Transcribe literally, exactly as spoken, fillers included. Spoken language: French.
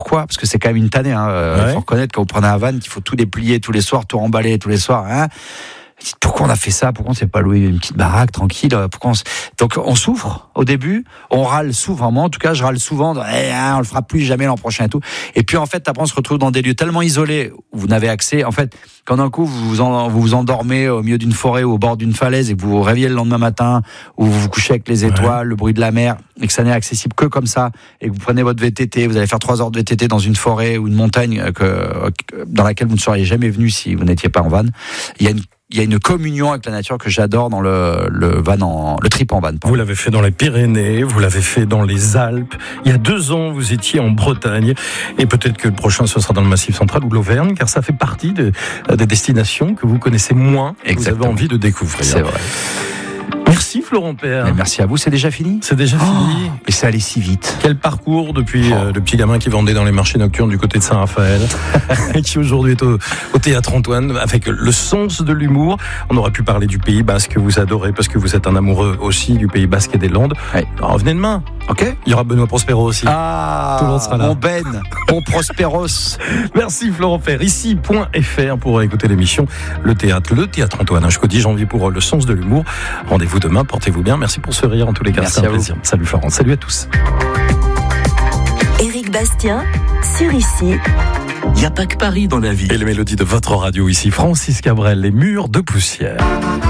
pourquoi, parce que c'est quand même une tannée. Hein. Il ouais. faut reconnaître quand vous prenez un van, qu'il faut tout déplier tous les soirs, tout remballer tous les soirs. Hein. Pourquoi on a fait ça? Pourquoi on ne s'est pas loué une petite baraque tranquille? Pourquoi on s... Donc on souffre au début, on râle souvent. Moi en tout cas, je râle souvent. Eh, hein, on le fera plus jamais l'an prochain et tout. Et puis en fait, après on se retrouve dans des lieux tellement isolés où vous n'avez accès. En fait, quand d'un coup vous vous, en, vous vous endormez au milieu d'une forêt ou au bord d'une falaise et que vous vous réveillez le lendemain matin, ou vous vous couchez avec les étoiles, ouais. le bruit de la mer, et que ça n'est accessible que comme ça, et que vous prenez votre V T T, vous allez faire trois heures de V T T dans une forêt ou une montagne que, dans laquelle vous ne seriez jamais venu si vous n'étiez pas en van. Il y a une Il y a une communion avec la nature que j'adore dans le, le van en, le trip en van. Pardon. Vous l'avez fait dans les Pyrénées, vous l'avez fait dans les Alpes. Il y a deux ans, vous étiez en Bretagne. Et peut-être que le prochain, ce sera dans le Massif central ou l'Auvergne, car ça fait partie de, des destinations que vous connaissez moins, que vous avez envie de découvrir. C'est vrai. Merci Florent Père. Mais merci à vous, c'est déjà fini? C'est déjà oh, fini. Et c'est allé si vite. Quel parcours depuis oh. euh, le petit gamin qui vendait dans les marchés nocturnes du côté de Saint-Raphaël et qui aujourd'hui est au, au Théâtre Antoine avec le sens de l'humour. On aurait pu parler du Pays Basque que vous adorez parce que vous êtes un amoureux aussi du Pays Basque et des Landes. Oui. Alors, revenez demain. Ok. Il y aura Benoît Prospero aussi. Ah, tout le monde sera là. Mon Ben, mon Prosperos. Merci Florent Père. Ici, point F R pour écouter l'émission Le Théâtre, le Théâtre Antoine, jusqu'au dix janvier pour le sens de l'humour. Rendez-vous demain, portez-vous bien. Merci pour ce rire en tous les cas, merci c'est un plaisir. Salut Florent, salut à tous. Éric Bastien, sur Ici. Il n'y a pas que Paris dans la vie. Et les mélodies de votre radio ici, Francis Cabrel, les murs de poussière.